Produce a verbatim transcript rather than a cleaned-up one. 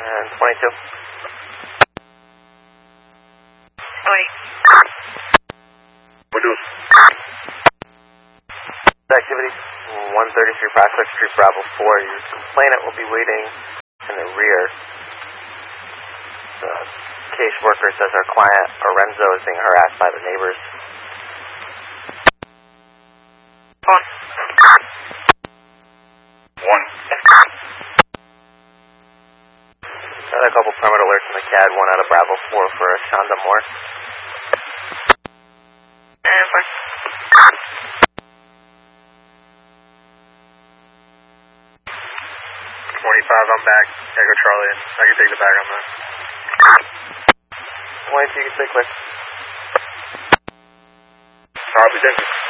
And twenty-two. twenty. What do? Activity one thirty-three Prospect Street, Bravo four. Your complainant will be waiting in the rear. The caseworker says our client, Lorenzo, is being harassed by the neighbors. On. One. Got a couple permit alerts in the C A D, one out of Bravo four for Shonda Moore. And four. twenty-five, I'm back. Echo Charlie, and I can take the bag on that. twenty-two, you can stay quick. Alright, thank you.